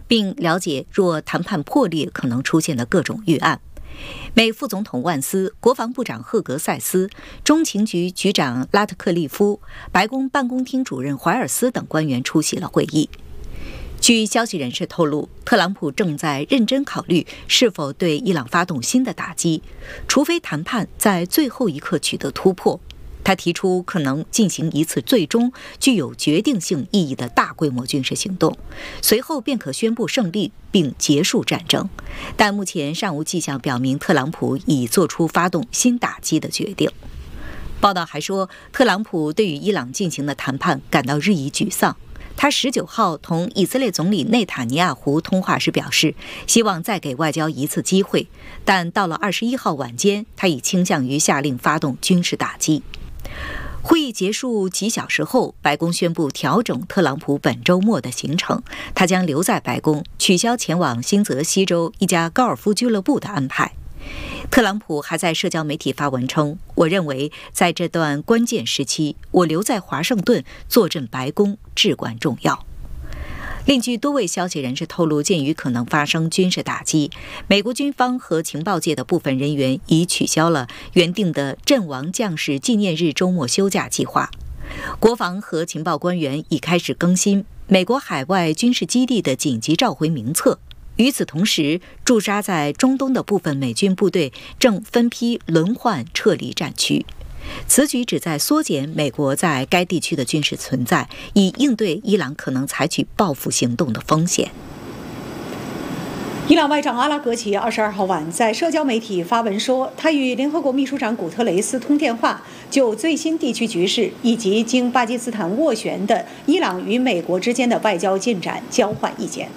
并了解若谈判破裂可能出现的各种预案。美副总统万斯、国防部长赫格塞斯、中情局局长拉特克利夫、白宫办公厅主任怀尔斯等官员出席了会议。据消息人士透露，特朗普正在认真考虑是否对伊朗发动新的打击，除非谈判在最后一刻取得突破。他提出可能进行一次最终具有决定性意义的大规模军事行动，随后便可宣布胜利并结束战争。但目前尚无迹象表明特朗普已做出发动新打击的决定。报道还说，特朗普对于伊朗进行的谈判感到日益沮丧。他19号同以色列总理内塔尼亚胡通话时表示，希望再给外交一次机会，但到了21号晚间，他已倾向于下令发动军事打击。会议结束几小时后，白宫宣布调整特朗普本周末的行程，他将留在白宫，取消前往新泽西州一家高尔夫俱乐部的安排。特朗普还在社交媒体发文称，我认为在这段关键时期，我留在华盛顿坐镇白宫至关重要。另据多位消息人士透露，鉴于可能发生军事打击，美国军方和情报界的部分人员已取消了原定的阵亡将士纪念日周末休假计划。国防和情报官员已开始更新美国海外军事基地的紧急召回名册。与此同时，驻扎在中东的部分美军部队正分批轮换撤离战区。此举旨在缩减美国在该地区的军事存在，以应对伊朗可能采取报复行动的风险。 伊朗外长阿拉格齐22号晚在社交媒体发文说，他与联合国秘书长古特雷斯通电话，就最新地区局势以及经巴基斯坦斡旋的伊朗与美国之间的外交进展交换意见。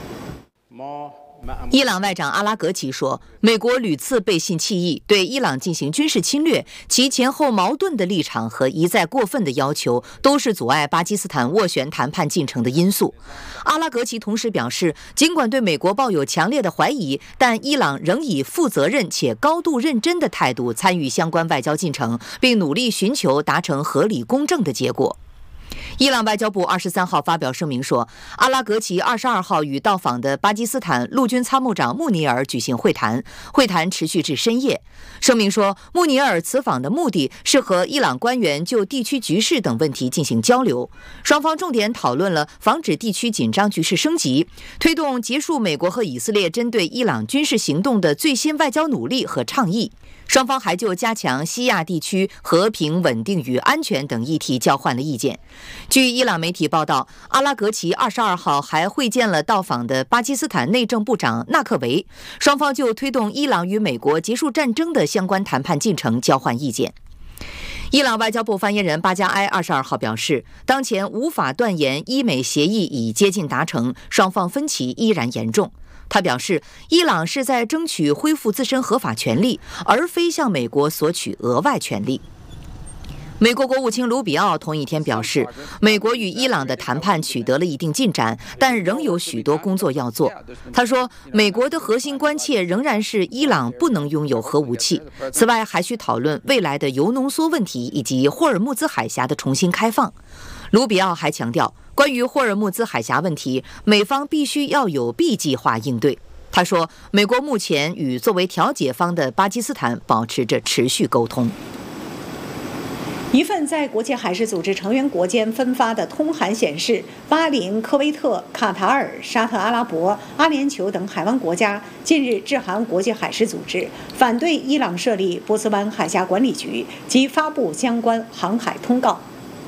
伊朗外长阿拉格齐说，美国屡次背信弃义，对伊朗进行军事侵略，其前后矛盾的立场和一再过分的要求，都是阻碍巴基斯坦斡旋谈判进程的因素。阿拉格齐同时表示，尽管对美国抱有强烈的怀疑，但伊朗仍以负责任且高度认真的态度参与相关外交进程，并努力寻求达成合理公正的结果。伊朗外交部23号发表声明说，阿拉格齐22号与到访的巴基斯坦陆军参谋长穆尼尔举行会谈，会谈持续至深夜。声明说，穆尼尔此访的目的是和伊朗官员就地区局势等问题进行交流，双方重点讨论了防止地区紧张局势升级，推动结束美国和以色列针对伊朗军事行动的最新外交努力和倡议。双方还就加强西亚地区和平、稳定与安全等议题交换了意见。据伊朗媒体报道，阿拉格齐22号还会见了到访的巴基斯坦内政部长纳克维，双方就推动伊朗与美国结束战争的相关谈判进程交换意见。伊朗外交部发言人巴加埃22号表示，当前无法断言伊美协议已接近达成，双方分歧依然严重。他表示，伊朗是在争取恢复自身合法权利，而非向美国索取额外权利。美国国务卿卢比奥同一天表示，美国与伊朗的谈判取得了一定进展，但仍有许多工作要做。他说，美国的核心关切仍然是伊朗不能拥有核武器，此外还需讨论未来的铀浓缩问题以及霍尔木兹海峡的重新开放。卢比奥还强调，关于霍尔木兹海峡问题，美方必须要有 B 计划应对。他说，美国目前与作为调解方的巴基斯坦保持着持续沟通。 一份在国际海事组织成员国间分发的通函显示，巴林、科威特、卡塔尔、沙特阿拉伯、阿联酋等海湾国家近日致函国际海事组织，反对伊朗设立波斯湾海峡管理局及发布相关航海通告。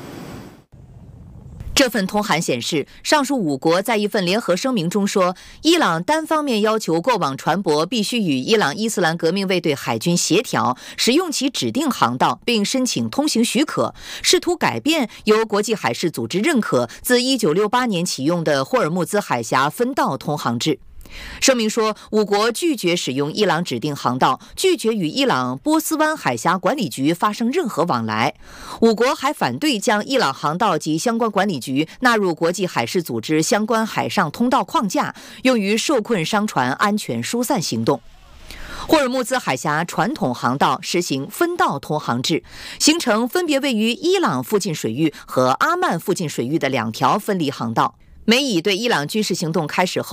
这份通函显示，上述5国在一份联合声明中说，伊朗单方面要求过往船舶必须与伊朗伊斯兰革命卫队海军协调，使用其指定航道，并申请通行许可，试图改变由国际海事组织认可自1968年启用的霍尔木兹海峡分道通航制。声明说，5国拒绝使用伊朗指定航道，拒绝与伊朗波斯湾海峡管理局发生任何往来。5国还反对将伊朗航道及相关管理局纳入国际海事组织相关海上通道框架，用于受困商船安全疏散行动。霍尔木兹海峡传统航道实行分道通航制，形成分别位于伊朗附近水域和阿曼附近水域的2条分离航道。美以对伊朗军事行动开始后